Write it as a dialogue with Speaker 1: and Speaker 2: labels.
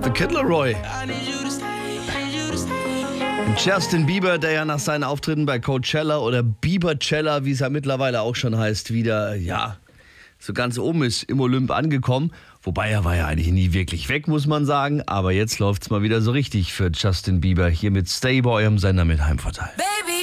Speaker 1: The Kid Laroi. Justin Bieber, der ja nach seinen Auftritten bei Coachella oder Biebercella, wie es ja mittlerweile auch schon heißt, wieder, so ganz oben ist im Olymp angekommen. Wobei er war ja eigentlich nie wirklich weg, muss man sagen. Aber jetzt läuft's mal wieder so richtig für Justin Bieber. Hier mit Stay bei eurem Sender mit Heimvorteil.
Speaker 2: Baby,